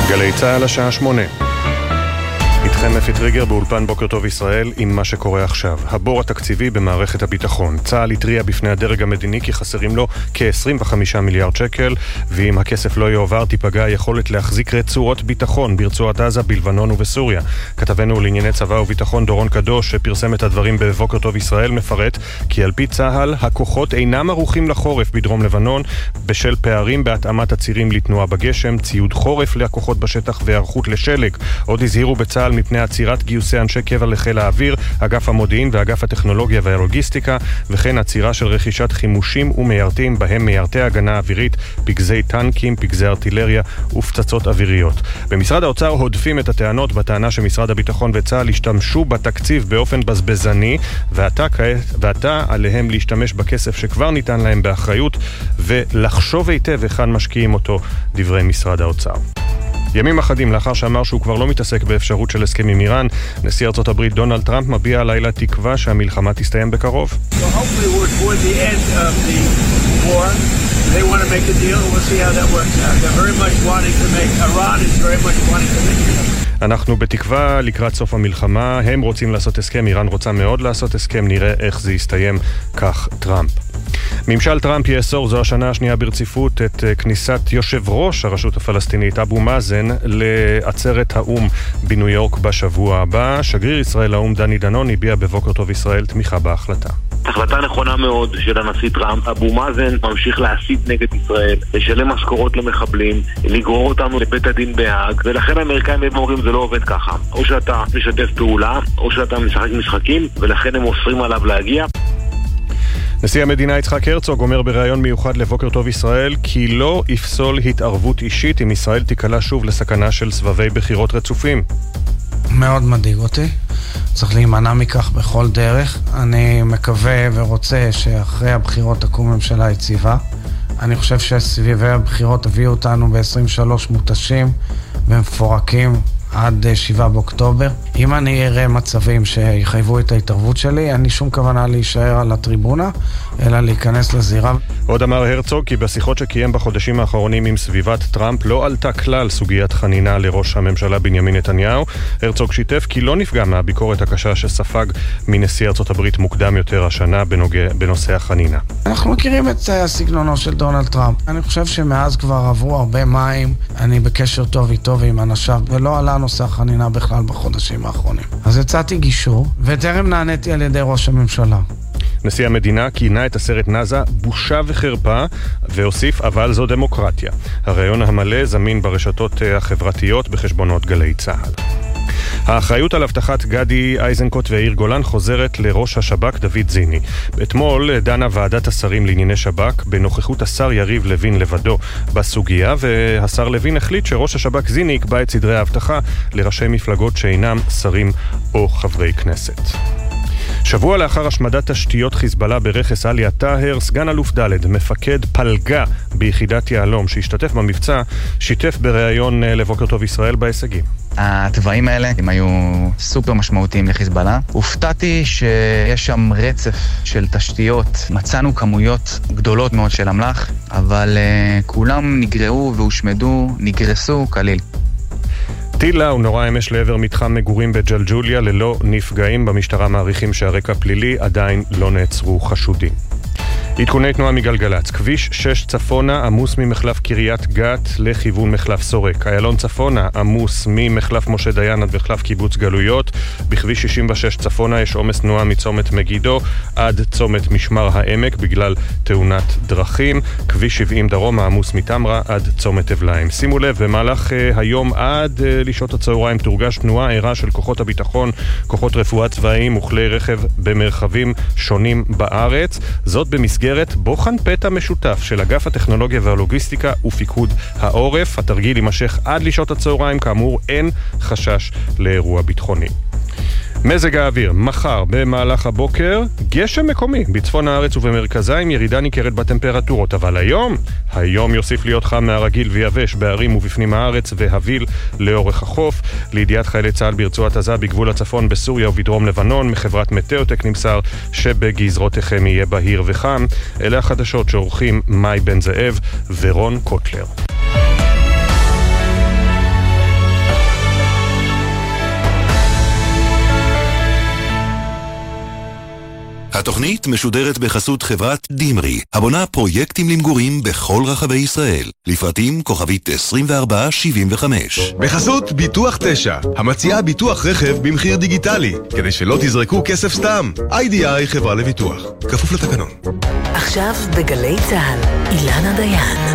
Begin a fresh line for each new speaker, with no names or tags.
גלי צהל השעה 8. איתכם אפי טריגר באולפן בוקר טוב ישראל עם מה שקורה עכשיו. הבור התקציבי במערכת הביטחון. צהל התריע בפני הדרג המדיני כי חסרים לו כ-25 מיליארד שקל, ואם הכסף לא יועבר תיפגע היכולת להחזיק רצועות ביטחון ברצועת עזה, בלבנון ובסוריה. כתבנו לענייני צבא וביטחון דורון קדוש שפרסם את הדברים בבוקר טוב ישראל מפרט כי על פי צהל הכוחות אינם ערוכים לחורף בדרום לבנון בשל פערים בהתאמת הצירים לתנועה בגשם, ציוד חורף לכוחות בשטח והיערכות לשלג. עוד הזהירו בצהל מפני עצירת גיוסי אנשי קבע לחיל האוויר, אגף המודיעין ואגף הטכנולוגיה והלוגיסטיקה, וכן עצירה של רכישת חימושים ומיירטים, בהם מיירטי הגנה אווירית, פגזי טנקים, פגזי ארטילריה ופצצות אוויריות. במשרד האוצר הודפים את הטענות בטענה שמשרד הביטחון וצה"ל השתמשו בתקציב באופן בזבזני, ועתה עליהם להשתמש בכסף שכבר ניתן להם באחריות ולחשוב היטב היכן משקיעים אותו, דברי משרד האוצר. ימים אחדים לאחר שאמר שהוא כבר לא מתעסק באפשרות של הסכם עם איראן, נשיא ארצות הברית דונלד טראמפ מביע הלילה תקווה שהמלחמה תסתיים בקרוב.
They want to make a deal, and we'll see how that works out. They're very much wanting to make, Iran is very much wanting to make.
אנחנו בתקווה לקראת סוף המלחמה, הם רוצים לעשות הסכם, איראן רוצה מאוד לעשות הסכם, נראה איך זה יסתיים, כך טראמפ. ממשל טראמפ יאסור זו השנה השנייה ברציפות את כניסת יושב ראש הרשות הפלסטינית אבו מאזן לעצרת האום בניו יורק בשבוע הבא. שגריר ישראל לאום דני דנון הביע בבוקר טוב ישראל תמיכה בהחלטה.
החלטה נכונה מאוד של הנשיא טראמפ. אבו מאזן ממשיך להסית נגד ישראל, לשלם משכורות למחבלים, לגרור אותנו לבית הדין בהאג, ולכן האמריקאים אומרים זה לא עובד ככה. או שאתה משתף פעולה, או שאתה משחק משחקים, ולכן הם אוסרים עליו להגיע.
נשיא המדינה יצחק הרצוג אומר בראיון מיוחד לבוקר טוב ישראל כי לא יפסול התערבות אישית אם ישראל תיקלה שוב לסכנה של סבבי בחירות רצופים.
מאוד מדאיג אותי, צריך להימנע מכך בכל דרך. אני מקווה ורוצה שאחרי הבחירות תקום ממשלה יציבה. אני חושב שסביבי הבחירות הביאו אותנו ב-23 מותשים ומפורקים עד 7 באוקטובר. אם אני אראה מצבים שיחייבו את ההתערבות שלי, אין לי שום כוונה להישאר על הטריבונה, אלא להיכנס לזירה.
עוד אמר הרצוג כי בשיחות שקיים בחודשים האחרונים עם סביבת טראמפ לא עלתה כלל סוגיית חנינה לראש הממשלה בנימין נתניהו. הרצוג שיתף כי לא נפגע מהביקורת הקשה שספג מנשיא ארצות הברית מוקדם יותר השנה בנושא החנינה.
אנחנו מכירים את הסגנונו של דונלד טראמפ. אני חושב שמאז כבר עברו הרבה מים, אני בקשר טוב איתו ועם אנשיו, ולא עלה נושא החנינה בכלל בחודשים האחרונים. אז הצעתי גישור, וטרם נעניתי על ידי ראש הממשלה.
נשיא המדינה כינה את הסרט נאזה בושה וחרפה, והוסיף אבל זו דמוקרטיה. הראיון המלא זמין ברשתות החברתיות בחשבונות גלי צהל. האחריות על הבטחת גדי איזנקוט ויאיר גולן חוזרת לראש השב"כ דוד זיני. אתמול דנה ועדת השרים לענייני שב"כ בנוכחות השר יריב לוין לבדו בסוגיה, והשר לוין החליט שראש השב"כ זיני יקבע את סדרי ההבטחה לראשי מפלגות שאינם שרים או חברי כנסת. שבוע לאחר השמדת תשתיות חיזבאללה ברכס עליה טאהר, סגן אלוף ד' מפקד פלגה ביחידת יעלום שהשתתף במבצע, שיתף בראיון לבוקר טוב ישראל בהישגים.
הטבעים האלה הם היו סופר משמעותיים לחיזבאללה. הופתעתי שיש שם רצף של תשתיות. מצאנו כמויות גדולות מאוד של אמל"ח, אבל כולם נגרעו והושמדו, נגרסו כליל.
טילה ונורא אמש לעבר מתחם מגורים בג'לג'וליה ללא נפגעים. במשטרה מעריכים שהרקע פלילי, עדיין לא נעצרו חשודים. עדכוני תנועה מגלגלץ. כביש 6 צפונה עמוס ממחלף קריית גת לכיוון מחלף סורק. איילון צפונה עמוס ממחלף משה דיין עד מחלף קיבוץ גלויות. בכביש 66 צפונה יש עומס תנועה מצומת מגידו עד צומת משמר העמק בגלל תאונת דרכים. כביש 70 דרום עמוס מתמרה עד צומת אבליים. שימו לב, במהלך היום עד לשעות הצהריים תורגש תנועה ערה של כוחות הביטחון, כוחות רפואה צבאיים וכלי רכב במרחבים שונים בארץ. זאת במסגרת בוחן פתע משותף של אגף הטכנולוגיה והלוגיסטיקה ופיקוד העורף. התרגיל יימשך עד לשעות הצהריים, כאמור אין חשש לאירוע ביטחוני. מזג האוויר, מחר במהלך הבוקר, גשם מקומי בצפון הארץ ובמרכזה עם ירידה ניכרת בטמפרטורות, אבל היום יוסיף להיות חם מהרגיל ויבש בערים ובפנים הארץ והביל לאורך החוף. לידיעת חיילי צה"ל ברצועת עזה בגבול הצפון בסוריה ובדרום לבנון, מחברת מטאוטק נמסר שבגזרותיכם יהיה בהיר וחם. אלה החדשות שעורכים מאי בן זאב ורון קוטלר.
התוכנית משודרת בחסות חברת דימרי, הבונה פרויקטים למגורים בכל רחבי ישראל. לפרטים כוכבית 2475.
בחסות ביטוח 9, המציעה ביטוח רכב במחיר דיגיטלי, כדי שלא תזרקו כסף סתם. IDI חברה לביטוח, כפוף לתקנון.
עכשיו בגלי צהל, אילנה דיין.